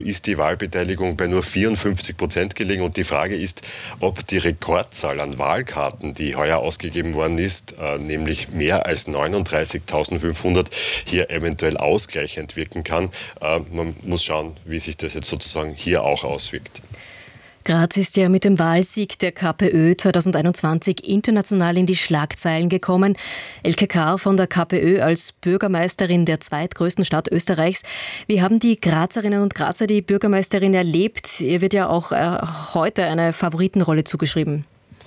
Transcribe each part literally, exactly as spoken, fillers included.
ist die Wahlbeteiligung bei nur vierundfünfzig Prozent gelegen. Und die Frage ist, ob die Rekordzahl an Wahlkarten, die heuer ausgegeben worden ist, äh, nämlich mehr als neununddreißigtausendfünfhundert, hier eventuell ausgleichend wirken kann. Äh, man muss schauen, wie sich das jetzt sozusagen hier auch auswirkt. Graz ist ja mit dem Wahlsieg der KPÖ zweitausendeinundzwanzig international in die Schlagzeilen gekommen. Elke Kahr von der KPÖ als Bürgermeisterin der zweitgrößten Stadt Österreichs. Wie haben die Grazerinnen und Grazer die Bürgermeisterin erlebt? Ihr wird ja auch äh, heute eine Favoritenrolle zugeschrieben.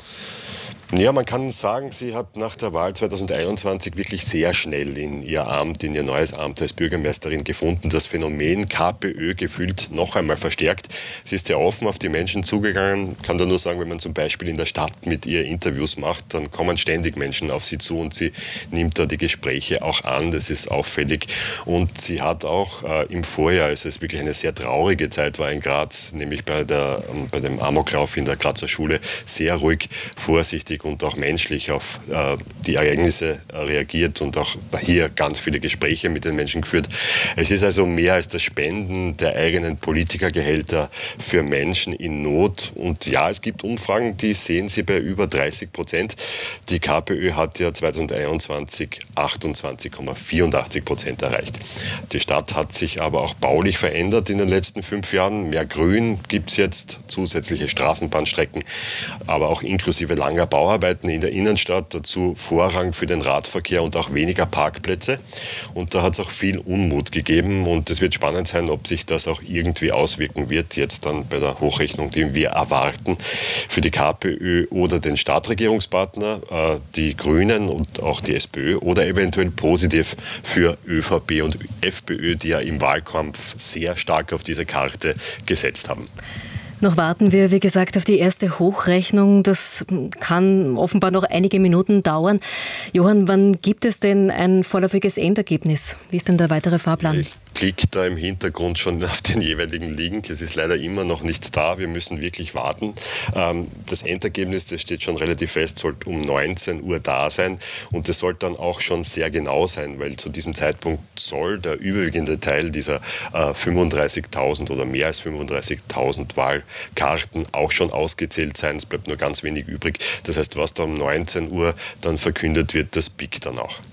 Ja, man kann sagen, sie hat nach der Wahl zweitausendeinundzwanzig wirklich sehr schnell in ihr Amt, in ihr neues Amt als Bürgermeisterin gefunden. Das Phänomen KPÖ gefühlt noch einmal verstärkt. Sie ist sehr offen auf die Menschen zugegangen. Kann da nur sagen, wenn man zum Beispiel in der Stadt mit ihr Interviews macht, dann kommen ständig Menschen auf sie zu und sie nimmt da die Gespräche auch an. Das ist auffällig. Und sie hat auch äh, im Vorjahr, als es wirklich eine sehr traurige Zeit war in Graz, nämlich bei, der, ähm, bei dem Amoklauf in der Grazer Schule, sehr ruhig, vorsichtig und auch menschlich auf äh, die Ereignisse äh, reagiert und auch hier ganz viele Gespräche mit den Menschen geführt. Es ist also mehr als das Spenden der eigenen Politikergehälter für Menschen in Not. Und ja, es gibt Umfragen, die sehen Sie bei über dreißig Prozent. Die KPÖ hat ja zweitausendeinundzwanzig achtundzwanzig Komma vierundachtzig Prozent erreicht. Die Stadt hat sich aber auch baulich verändert in den letzten fünf Jahren. Mehr Grün gibt es jetzt, zusätzliche Straßenbahnstrecken, aber auch inklusive langer Bauarbeiten in der Innenstadt, dazu Vorrang für den Radverkehr und auch weniger Parkplätze. Und da hat es auch viel Unmut gegeben und es wird spannend sein, ob sich das auch irgendwie auswirken wird, jetzt dann bei der Hochrechnung, die wir erwarten, für die KPÖ oder den Stadtregierungspartner, äh, die Grünen und auch die SPÖ oder eventuell positiv für ÖVP und FPÖ, die ja im Wahlkampf sehr stark auf diese Karte gesetzt haben. Noch warten wir, wie gesagt, auf die erste Hochrechnung. Das kann offenbar noch einige Minuten dauern. Johann, wann gibt es denn ein vorläufiges Endergebnis? Wie ist denn der weitere Fahrplan? Ich klicke da im Hintergrund schon auf den jeweiligen Link. Es ist leider immer noch nichts da. Wir müssen wirklich warten. Das Endergebnis, das steht schon relativ fest, sollte um neunzehn Uhr da sein. Und das sollte dann auch schon sehr genau sein, weil zu diesem Zeitpunkt soll der überwiegende Teil dieser fünfunddreißigtausend oder mehr als fünfunddreißigtausend Wahlkarten auch schon ausgezählt sein. Es bleibt nur ganz wenig übrig. Das heißt, was da um neunzehn Uhr dann verkündet wird, das biegt dann auch.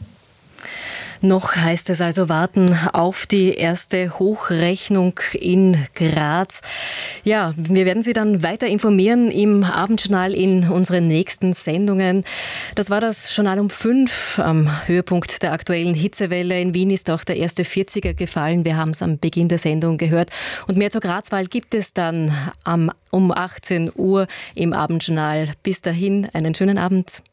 Noch heißt es also warten auf die erste Hochrechnung in Graz. Ja, wir werden Sie dann weiter informieren im Abendjournal in unseren nächsten Sendungen. Das war das Journal um fünf. Am Höhepunkt der aktuellen Hitzewelle in Wien ist auch der erste vierziger gefallen. Wir haben es am Beginn der Sendung gehört. Und mehr zur Grazwahl gibt es dann am, um achtzehn Uhr im Abendjournal. Bis dahin einen schönen Abend.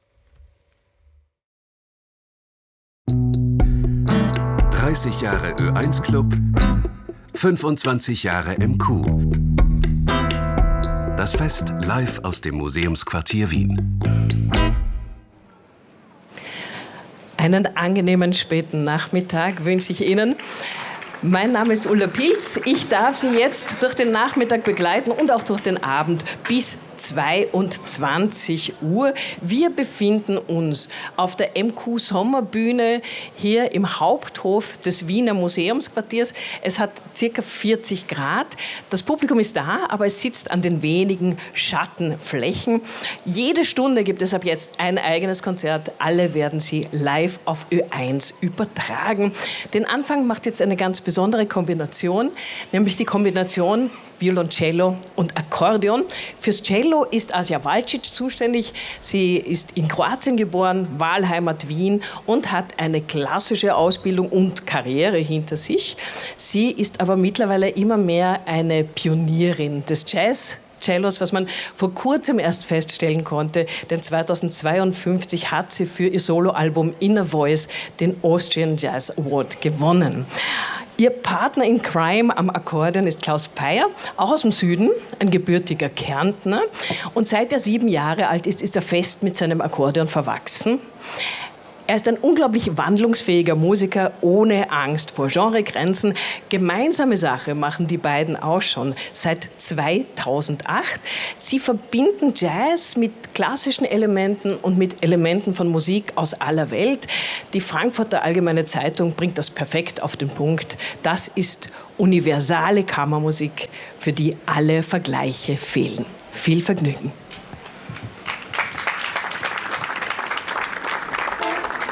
dreißig Jahre Ö eins Club, fünfundzwanzig Jahre M Q. Das Fest live aus dem Museumsquartier Wien. Einen angenehmen späten Nachmittag wünsche ich Ihnen. Mein Name ist Ulla Pilz. Ich darf Sie jetzt durch den Nachmittag begleiten und auch durch den Abend bis zweiundzwanzig Uhr. Wir befinden uns auf der M Q-Sommerbühne hier im Haupthof des Wiener Museumsquartiers. Es hat circa vierzig Grad. Das Publikum ist da, aber es sitzt an den wenigen Schattenflächen. Jede Stunde gibt es ab jetzt ein eigenes Konzert. Alle werden sie live auf Ö eins übertragen. Den Anfang macht jetzt eine ganz besondere Kombination, nämlich die Kombination Violoncello und Akkordeon. Fürs Cello ist Asia Valcic zuständig. Sie ist in Kroatien geboren, Wahlheimat Wien und hat eine klassische Ausbildung und Karriere hinter sich. Sie ist aber mittlerweile immer mehr eine Pionierin des Jazz. Cellos, was man vor kurzem erst feststellen konnte, denn zweitausendzweiundfünfzig hat sie für ihr Soloalbum Inner Voice den Austrian Jazz Award gewonnen. Ihr Partner in Crime am Akkordeon ist Klaus Peyer, auch aus dem Süden, ein gebürtiger Kärntner. Und seit er sieben Jahre alt ist, ist er fest mit seinem Akkordeon verwachsen. Er ist ein unglaublich wandlungsfähiger Musiker ohne Angst vor Genregrenzen. Gemeinsame Sache machen die beiden auch schon seit zweitausendacht. Sie verbinden Jazz mit klassischen Elementen und mit Elementen von Musik aus aller Welt. Die Frankfurter Allgemeine Zeitung bringt das perfekt auf den Punkt. Das ist universale Kammermusik, für die alle Vergleiche fehlen. Viel Vergnügen.